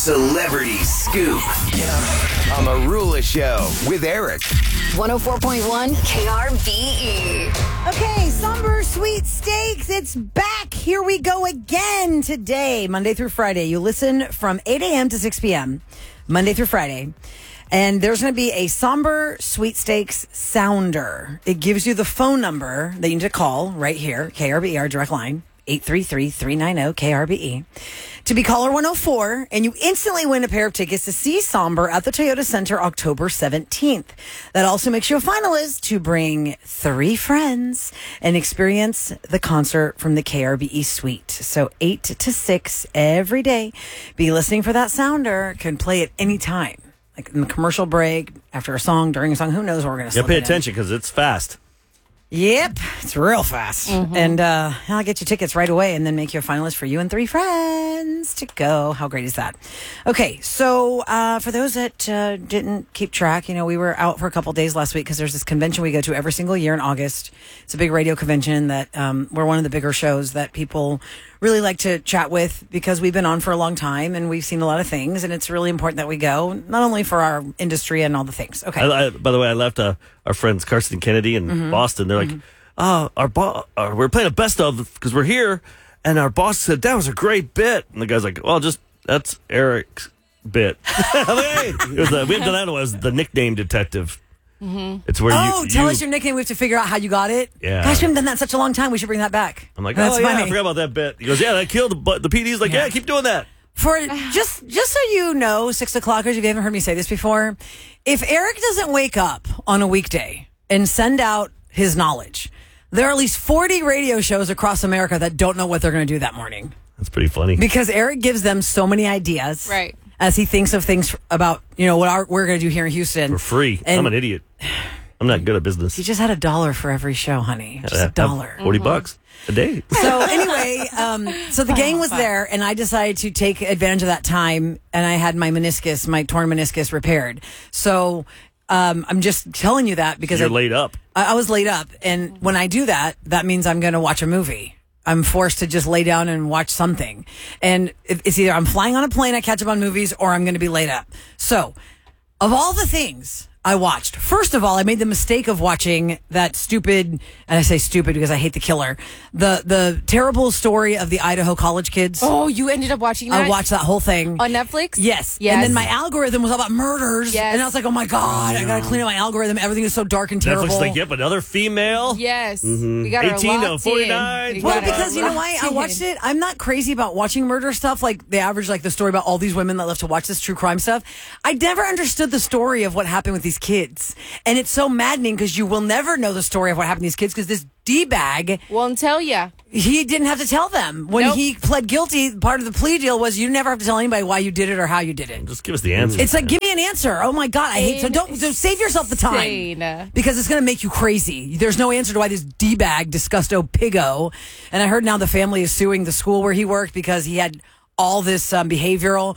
Celebrity Scoop on the Rula Show with Eric. 104.1 KRBE. Okay, Somber Sweepstakes. It's back. Here we go again today, Monday through Friday. You listen from 8 a.m. to 6 p.m., Monday through Friday. And there's going to be a Somber Sweepstakes sounder. It gives you the phone number that you need to call right here, KRBE, our direct line, 833-390-KRBE, to be caller 104, and you instantly win a pair of tickets to see Somber at the Toyota Center October 17th. That also makes you a finalist to bring 3 friends and experience the concert from the KRBE suite. So 8 to 6 every day. Be listening for that sounder. Can play at any time. Like in the commercial break, after a song, during a song, who knows what we're going to say. Yeah, pay attention because it's fast. Yep, it's real fast. And I'll get you tickets right away and then make you a finalist for you and 3 friends to go. How great is that? Okay, so for those that didn't keep track, we were out for a couple days last week because there's this convention we go to every single year in August. It's a big radio convention that we're one of the bigger shows that people really like to chat with because we've been on for a long time and we've seen a lot of things, and it's really important that we go, not only for our industry and all the things. Okay. By the way, I left our friends Carson Kennedy in Boston. They're like, we're playing a best of because we're here, and our boss said that was a great bit, and the guy's like, well, that's Eric's bit. We haven't done that in a while. It was the nickname detective. It's where tell us your nickname. We have to figure out how you got it. Yeah. Gosh, we haven't done that in such a long time. We should bring that back. I'm like, That's yeah, funny. I forgot about that bit. He goes, yeah, that killed the PD's like, yeah, keep doing that. For just so you know, 6 o'clockers, if you haven't heard me say this before, if Eric doesn't wake up on a weekday and send out his knowledge, there are at least 40 radio shows across America that don't know what they're going to do that morning. That's pretty funny. Because Eric gives them so many ideas. Right. As he thinks of things about, what we're going to do here in Houston. For free. And I'm an idiot. I'm not good at business. He just had $1 for every show, honey. Just $1. $40 a day. So anyway, so the gang was there, and I decided to take advantage of that time, and I had my torn meniscus repaired. So I'm just telling you that because You're laid up. I was laid up, and when I do that, that means I'm going to watch a movie. I'm forced to just lay down and watch something. And it's either I'm flying on a plane, I catch up on movies, or I'm going to be laid up. So, of all the things I watched, first of all, I made the mistake of watching that stupid, and I say stupid because I hate the killer, the terrible story of the Idaho college kids. Oh, you ended up watching that? I watched that whole thing. On Netflix? Yes. And then my algorithm was all about murders. Yes. And I was like, oh my God, I got to clean up my algorithm. Everything is so dark and terrible. Netflix like, yep, another female. Yes. We got her 18 to locked 49. in. Well, because you know why? I watched it. I'm not crazy about watching murder stuff like the average, like the story about all these women that love to watch this true crime stuff. I never understood the story of what happened with these kids. And it's so maddening because you will never know the story of what happened to these kids because this D-bag won't tell you. He didn't have to tell them. When he pled guilty, part of the plea deal was you never have to tell anybody why you did it or how you did it. Just give us the answer. It's like, give me an answer. Oh my God, I hate so save yourself the time. Because it's going to make you crazy. There's no answer to why this D-bag, disgusto piggo, and I heard now the family is suing the school where he worked because he had all this behavioral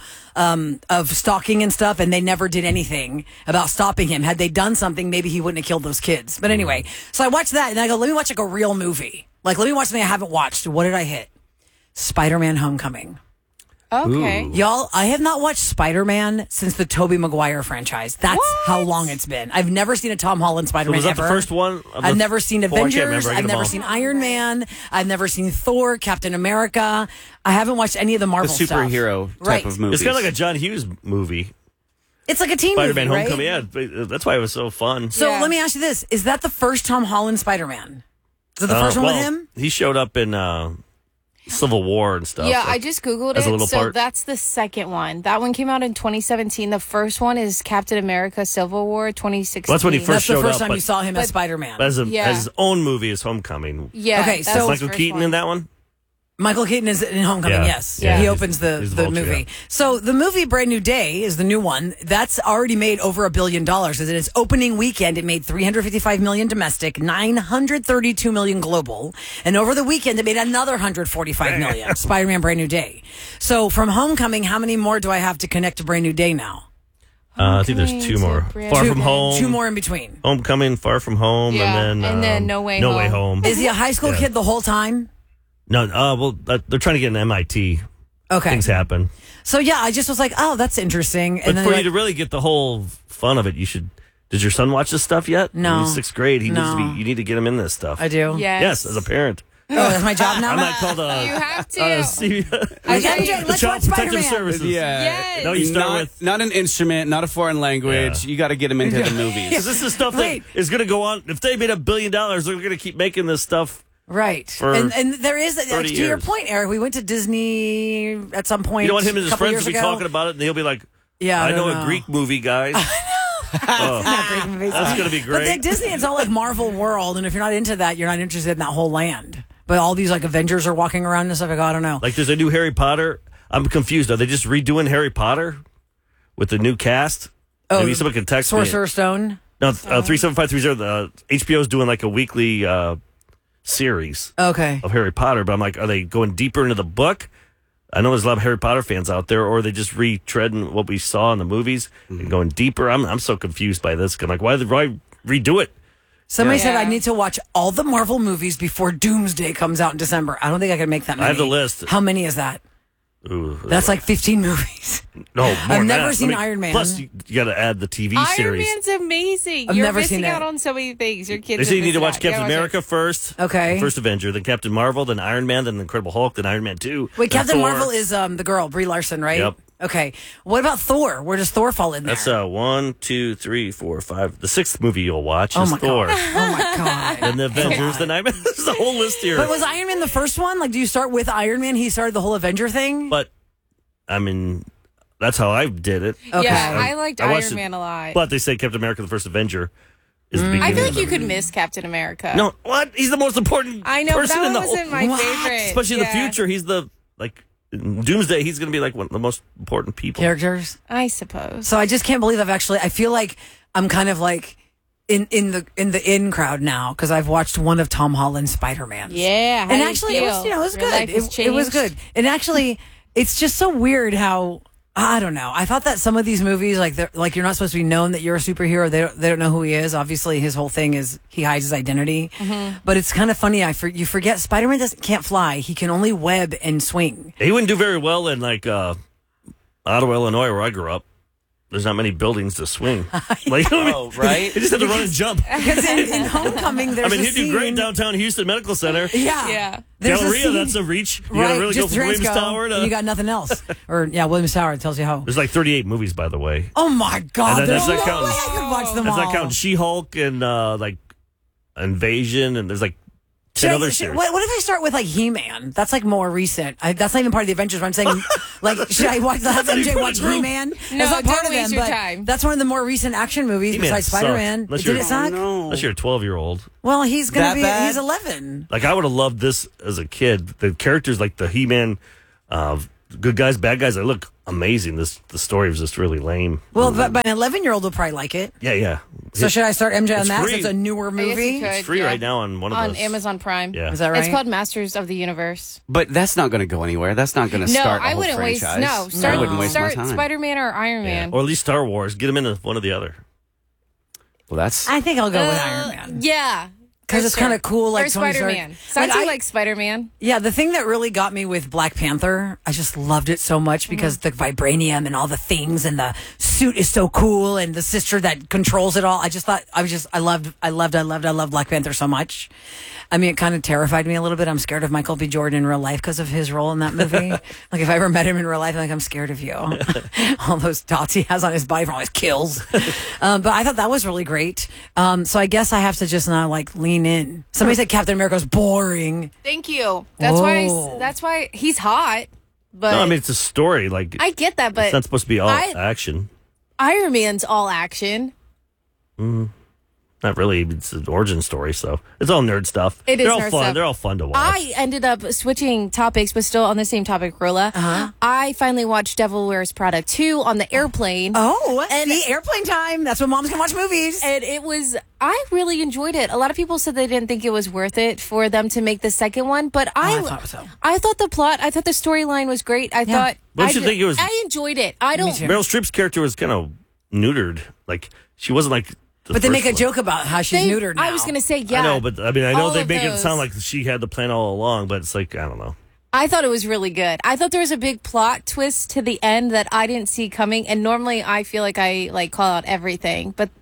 of stalking and stuff, and they never did anything about stopping him. Had they done something, maybe he wouldn't have killed those kids. But anyway, so I watched that, and I go, let me watch like a real movie. Like, let me watch something I haven't watched. What did I hit? Spider-Man Homecoming. Okay. Ooh. Y'all, I have not watched Spider-Man since the Tobey Maguire franchise. That's how long it's been. I've never seen a Tom Holland Spider-Man was that ever. the first one? I've never seen Avengers. I've never all. seen Iron Man. I've never seen Thor, Captain America. I haven't watched any of the Marvel The superhero stuff. type of movies. It's kind of like a John Hughes movie. It's like a teen Spider-Man movie, right? Homecoming. Yeah, that's why it was so fun. So let me ask you this. Is that the first Tom Holland Spider-Man? Is it the first one with him? He showed up in Civil War and stuff. Yeah, I just Googled as a it. little So part. that's the second one. That one came out in 2017. The first one is Captain America Civil War 2016. Well, that's when he first That's the showed first up, time you saw him as Spider-Man. as his own movie is Homecoming. Yeah. Okay, that's so- his Michael first Keaton one. in that one? Michael Keaton is in Homecoming, Yeah. yes. Yeah, He he's- opens the he's the vulture, movie. yeah. So the movie Brand New Day is the new one. That's already made over $1 billion. As in its opening weekend, it made $355 million domestic, $932 million global. And over the weekend, it made another $145 million. Spider-Man Brand New Day. So from Homecoming, how many more do I have to connect to Brand New Day now? I think there's two more. Far From Home. Two more in between. Homecoming, Far From Home, Yeah, and then No Way No Home. Way Home. Is he a high school kid the whole time? No, they're trying to get an MIT. Okay. things happen. So yeah, I just was like, oh, that's interesting. But And then for they're you to really get the whole fun of it, you should. Did your son watch this stuff yet? No. He's 6th grade. He needs to No. be. You need to get him in this stuff. I do. Yes, as a parent. Oh, that's my job now. Uh, I'm not called a. You have to. MJ, let's Child watch Protective Spider-Man. Services. Yeah. Yes. No, you start not, with. not an instrument, not a foreign language. Yeah. You got to get them into the movies. Because this is stuff that Wait. is going to go on. If they made $1 billion, they're going to keep making this stuff. Right. For And there is, to 30 your years. point, Eric, we went to Disney at some point. You don't want him and a his couple friends years to be ago. talking about it, and he'll be like, Yeah, I know don't a Greek movie, guys. Not great movies. That's going to be But great. then Disney, it's all like Marvel World, and if you're not into that, you're not interested in that whole land. But all these like Avengers are walking around and stuff. Like, I don't know. Like, there's a new Harry Potter. I'm confused. Are they just redoing Harry Potter with the new cast? Maybe someone can text me. Sorcerer's Stone. No, 37530. HBO's doing like a weekly series Okay. of Harry Potter, but I'm like, are they going deeper into the book? I know there's a lot of Harry Potter fans out there, or are they just retreading what we saw in the movies and going deeper? I'm so confused by this. I'm like, why redo it? Somebody said Yeah. I need to watch all the Marvel movies before Doomsday comes out in December. I don't think I can make that many. I have the list. How many is that? Ooh, That's like 15 movies. no, more than never that. seen Iron Man. Plus, you got to add the TV Iron series. Man's amazing. I've You're never missing seen out it. on so many things. Your kids. They say you are need to missing watch out. You Captain gotta America it. first. Okay. The first Avenger, then Captain Marvel, then Iron Man, then Incredible Hulk, then Iron Man 2. Wait, then Captain Thor. Marvel is the girl, Brie Larson, right? Yep. Okay. What about Thor? Where does Thor fall in there? That's 1, 2, 3, 4, 5. The 6th movie you'll watch Oh is my Thor. God. Oh my God. Then the Avengers, then Iron Man. There's a whole list here. But was Iron Man the first one? Like, do you start with Iron Man? He started the whole Avenger thing? But, I mean, that's how I did it. Okay. Yeah, I liked I watched Iron it, Man a lot. But they say Captain America, the first Avenger, is the beginning. I feel like of you it. could miss Captain America. No, what? He's the most important I know, but person that in one the whole... wasn't my What? favorite. Especially in the Yeah. future. He's the, like, in Doomsday, he's going to be, like, one of the most important people. Characters? I suppose. So I just can't believe I feel like I'm kind of like in the in crowd now because I've watched one of Tom Holland's Spider-Man. Yeah, how And do you actually it was, feel? it was Your life good. has It was changed? good. And actually it's just so weird how I don't know. I thought that some of these movies, like you're not supposed to be known that you're a superhero. They don't know who he is. Obviously, his whole thing is he hides his identity. Mm-hmm. But it's kind of funny. You forget Spider-Man can't fly. He can only web and swing. He wouldn't do very well in, like, Ottawa, Illinois, where I grew up. There's not many buildings to swing. Like, Oh, right? He just had to run and jump. Because in Homecoming, there's I mean, a he'd do scene- great downtown Houston Medical Center. Yeah, Yeah. There's a Galleria, scene- that's a reach. You right, gotta really go just from Williams Transco, Tower to... and you got nothing else. Or Williams Tower tells you how. There's like 38 movies, by the way. Oh my God! And then There's that's no not counting- way I could watch them That's all. not counting She-Hulk and, like, Invasion, and there's like 10 other series. What if I start with like He-Man? That's like more recent. That's not even part of the Avengers. But I'm saying, like, should I have how you MJ put a watch group. He-Man? No, It's not part don't of them, waste your but time. that's one of the more recent action movies He-Man besides sucked, Spider-Man. unless Did you're- it suck? No. Unless you're a 12-year-old. Well, he's gonna That be. bad? He's 11. Like, I would have loved this as a kid. The characters, like the He-Man, good guys, bad guys, they look amazing. The story was just really lame. Well, but an 11-year-old will probably like it. Yeah. So should I start MJ on It's that? free. Since it's a newer I guess you movie. could, It's free yeah. right now on one of on those. Amazon Prime. Yeah. Is that right? It's called Masters of the Universe. But that's not going to go anywhere. That's not going to No, start a I whole wouldn't waste. franchise. No, I start wouldn't waste my time. Spider-Man or Iron Yeah. Man. Or at least Star Wars. Get them into one or the other. Well, that's I think I'll go with Iron Man. Yeah. 'Cause it's kinda cool, like or Tony Stark. Spider-Man. Sounds Like, I- like Spider-Man. Yeah, the thing that really got me with Black Panther, I just loved it so much because the vibranium and all the things and the suit is so cool and the sister that controls it all. I just thought I loved Black Panther so much. I mean, it kind of terrified me a little bit. I'm scared of Michael B. Jordan in real life because of his role in that movie. Like if I ever met him in real life, I'm like, I'm scared of you. All those dots he has on his body from all his kills. But I thought that was really great. So I guess I have to just not like lean in. Somebody said Captain America's boring. Thank you. That's why. Whoa. That's why he's hot. But No, I mean, it's a story. Like, I get that. But it's not supposed to be all I- action. Iron Man's all action. Not really. It's an origin story, so it's all nerd stuff. It is They're all nerd fun. stuff. They're all fun to watch. I ended up switching topics, but still on the same topic, Rilla. I finally watched Devil Wears Prada 2 on the airplane. Oh, And- see, airplane time. That's when moms can watch movies. And it was, I really enjoyed it. A lot of people said they didn't think it was worth it for them to make the second one, but I thought so. I thought the plot, I thought the storyline was great. I thought, Don't you think it was- I enjoyed it. I don't, too. Meryl Streep's character was kind of neutered. Like, she wasn't like. But they make a one. joke about how she's they- neutered now. I was going to say, yeah. I know, but I mean, I know All they of make it those. sound like she had the plan all along, but it's like, I don't know. I thought it was really good. I thought there was a big plot twist to the end that I didn't see coming. And normally I feel like I call out everything, but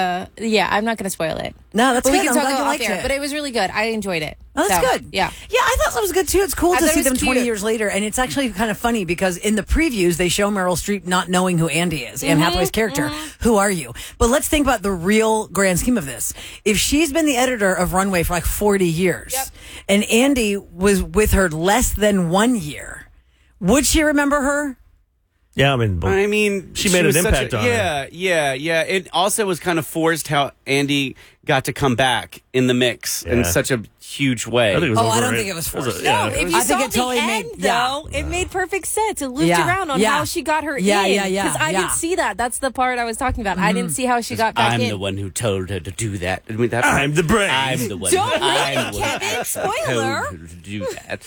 I'm not going to spoil it. No, that's but good. We can I'm talk glad you about liked there. it. But it was really good. I enjoyed it. Oh, that's So, good. Yeah. Yeah, I thought that was good too. It's cool I to thought see it was them 20 cute. years later. And it's actually kind of funny because in the previews, they show Meryl Streep not knowing who Andy is, Anne Hathaway's character. Who are you? But let's think about the real grand scheme of this. If she's been the editor of Runway for like 40 years Yep. and Andy was with her less than 1 year, would she remember her? Yeah, I mean, she made was an such impact on her. Yeah. It also was kind of forced how Andy got to come back in the mix in Yeah. such a huge way. I think it was Oh, I over don't it. think it was It was forced. a- No, yeah, if it you I saw think it the totally end, made- yeah. though, it made perfect sense. It looped Yeah, around on yeah. how she got her Yeah, in. yeah, yeah, Because I yeah. didn't see that. That's the part I was talking about. I didn't see how she got back I'm in. the one who told her to do that. I mean, that's I'm the brain. I'm the one. Don't I'm worry, the one Kevin, who spoiler. told her to do that.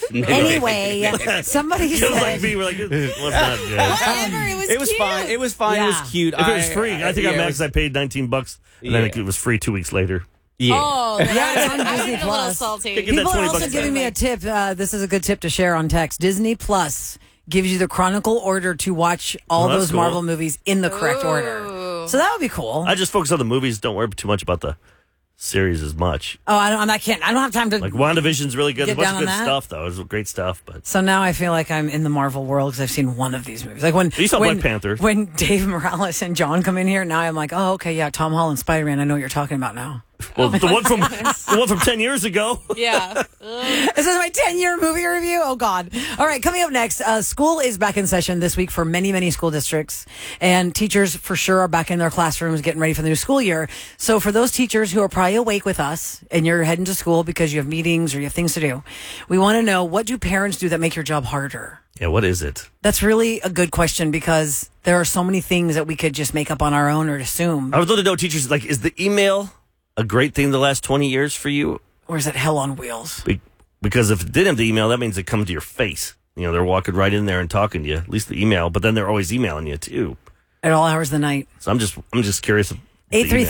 Anyway, somebody It was like said... me. We're like, let's not. Whatever, it was It was cute. fine. It was fine. Yeah. It was cute. If it was free, I think I yeah, maxed. I paid $19, and then Yeah. it was free 2 weeks later. Yeah. Oh, Yeah, it's on I Disney was a little Plus. salty. Give that People are 20 also bucks giving me a tip. This is a good tip to share on text. Disney Plus gives you the chronicle order to watch all Oh, that's those cool. Marvel movies in the correct order. So that would be cool. I just focus on the movies. Don't worry too much about the series as much. Oh, I don't have time to. Like WandaVision's really good. Get There's a down bunch of on good that? stuff though. There's great stuff, but So now I feel like I'm in the Marvel world because I've seen one of these movies. Like when You saw when, Black Panther. When Dave Morales and John come in here, now I'm like, oh, okay, yeah, Tom Holland, Spider-Man. I know what you're talking about now. well, the one from 10 years ago. Yeah. This is my 10-year movie review. Oh, God. All right, coming up next, school is back in session this week for many, many school districts. And teachers for sure are back in their classrooms getting ready for the new school year. So for those teachers who are probably awake with us and you're heading to school because you have meetings or you have things to do, we want to know, what do parents do that make your job harder? Yeah, what is it? That's really a good question because there are so many things that we could just make up on our own or assume. I would love to know, teachers, like, is the email a great thing the last 20 years for you? Or is it hell on wheels? Because if it didn't have the email, that means it comes to your face. You know, they're walking right in there and talking to you, at least the email, but then they're always emailing you too. At all hours of the night. So I'm just curious. Of the email.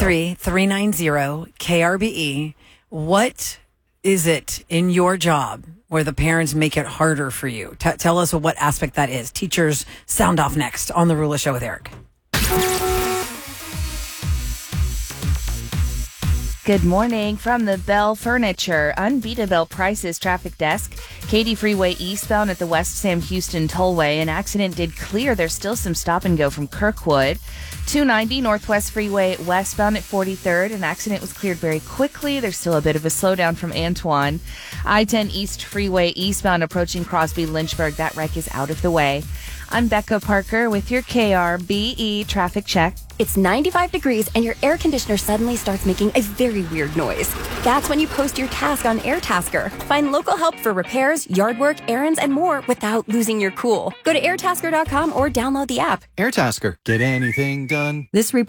833-390-KRBE. What is it in your job where the parents make it harder for you? Tell us what aspect that is. Teachers sound off next on The Rula Show with Eric. Good morning from the Bell Furniture Unbeatable Prices Traffic Desk. Katy Freeway eastbound at the West Sam Houston Tollway. An accident did clear. There's still some stop and go from Kirkwood. 290 Northwest Freeway westbound at 43rd. An accident was cleared very quickly. There's still a bit of a slowdown from Antoine. I-10 East Freeway eastbound approaching Crosby Lynchburg. That wreck is out of the way. I'm Becca Parker with your KRBE traffic check. It's 95 degrees and your air conditioner suddenly starts making a very weird noise. That's when you post your task on AirTasker. Find local help for repairs, yard work, errands, and more without losing your cool. Go to airtasker.com or download the app. AirTasker. Get anything done. This report